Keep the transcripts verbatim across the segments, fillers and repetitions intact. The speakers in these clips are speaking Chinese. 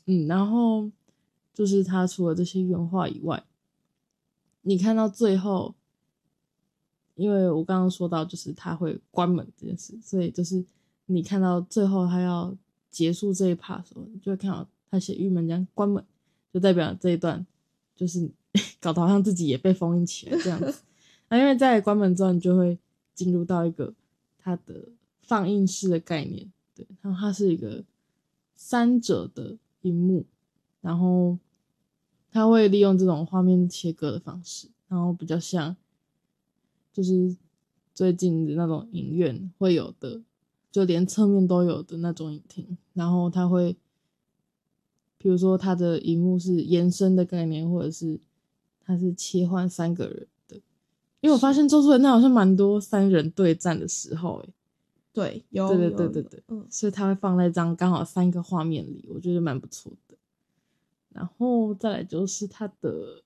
嗯，然后就是他除了这些原画以外，你看到最后，因为我刚刚说到就是他会关门这件事，所以就是你看到最后他要结束这一 part 的时候，你就会看到他写玉门江关门，就代表这一段就是搞得好像自己也被封印起来这样子。那因为在关门之后，你就会进入到一个它的放映式的概念，对，然后它是一个三者的萤幕，然后它会利用这种画面切割的方式，然后比较像就是最近的那种影院会有的，就连侧面都有的那种影厅，然后它会比如说它的萤幕是延伸的概念，或者是它是切换三个人的，因为我发现咒术回战好像蛮多三人对战的时候诶， 对，有， 对对对对对， 嗯， 所以它会放在这样刚好三个画面里，我觉得蛮不错的。然后再来就是它的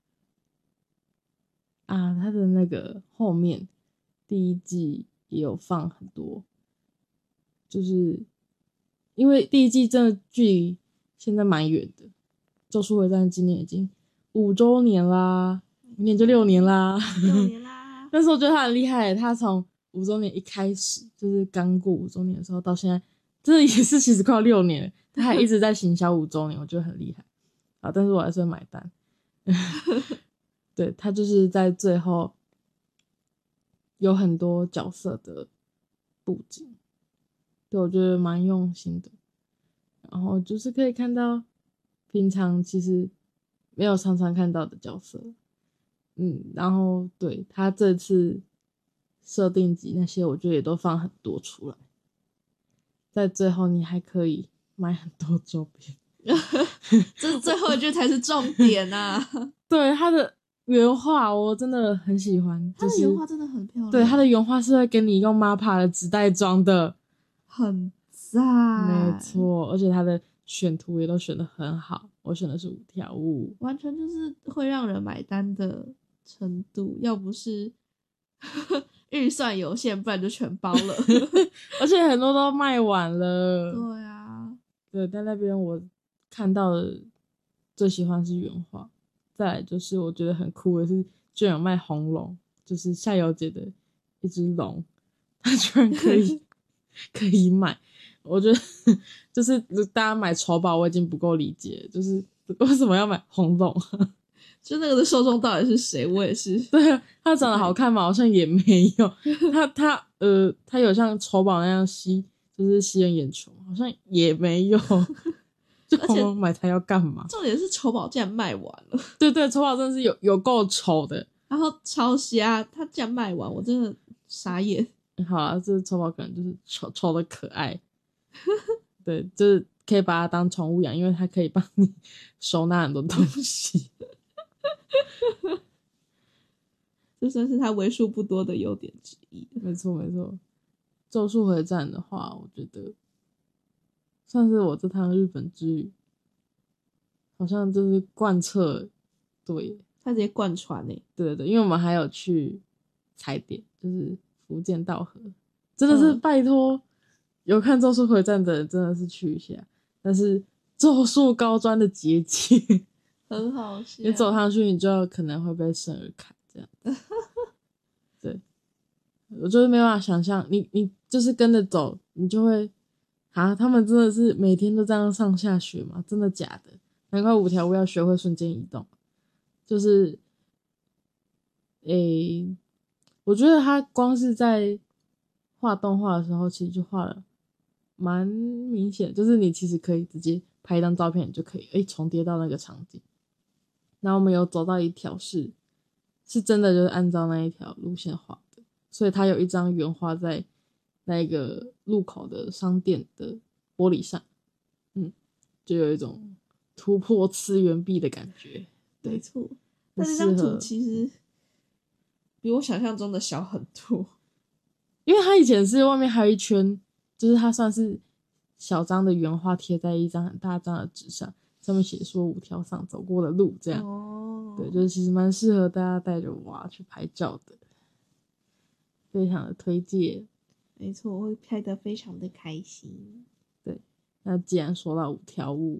啊，它的那个后面第一季也有放很多，就是因为第一季真的距离现在蛮远的，咒术回战今年已经五周年啦，明年就六年啦， 六年啦。 但是我觉得他很厉害，他从五周年一开始，就是刚过五周年的时候到现在，真的也是其实快要六年了，他还一直在行销五周年，我觉得很厉害啊！但是我还是会买单。对，他就是在最后有很多角色的布景，对，我觉得蛮用心的。然后就是可以看到平常其实没有常常看到的角色，嗯，然后对他这次设定集那些，我觉得也都放很多出来，在最后你还可以买很多周边。 这最后一句才是重点啊！ 对，他的原画我真的很喜欢， 他就是的原画真的很漂亮， 对，他的原画是会给你用 MAPPA 的纸袋装的， 很赞， 没错，而且他的选图也都选得很好，我选的是五条悟， 完全就是会让人买单的程度，要不是预算有限，不然就全包了。 而且很多都卖完了。 对啊， 对，在那边我看到的最喜欢是原画，再来就是我觉得很酷的是，居然有卖红龙，就是夏油姐的一只龙，它居然可以可以买。我觉得就是大家买丑宝我已经不够理解，就是为什么要买红龙？ 就那个的受众到底是谁？我也是。 对啊，它长得好看吗？好像也没有。它它呃，它有像丑宝那样吸，就是吸人眼球，好像也没有。就红龙买它要干嘛？ 重点是丑宝竟然卖完了。 对对，丑宝真的是有有够丑的， 然后超瞎，他竟然卖完，我真的傻眼。 好啊，这丑宝可能就是丑丑的可爱。对，就是可以把它当宠物养，因为它可以帮你收纳很多东西。 这算是他为数不多的优点之一。 没错没错，咒术回战的话，我觉得算是我这趟日本之旅，好像就是贯彻，对， 他直接贯穿诶、欸。 对对对，因为我们还有去踩点，就是福建道河，真的是拜托、嗯、有看咒术回战的人真的是去一下，但是咒术高专的结界很好笑， 你走上去你就可能会被生而砍这样子。对，我就是没办法想象，你你就是跟着走，你就会啊，他们真的是每天都这样上下学吗？真的假的？难怪五条悟要学会瞬间移动，就是诶，我觉得他光是在画动画的时候，其实就画了蛮明显，就是你其实可以直接拍一张照片，你就可以诶重叠到那个场景。然后我们有走到一条是是真的就是按照那一条路线画的，所以它有一张原画在那个路口的商店的玻璃上，嗯，就有一种突破次元壁的感觉。对， 没错，但是这张图其实比我想象中的小很多， 因为它以前是外面还有一圈，就是它算是小张的原画贴在一张很大张的纸上，上面写说五条上走过的路这样。 哦， 对，就是其实蛮适合大家带着娃去拍照的，非常的推荐。 没错，我会拍得非常的开心。 对，那既然说到五条悟，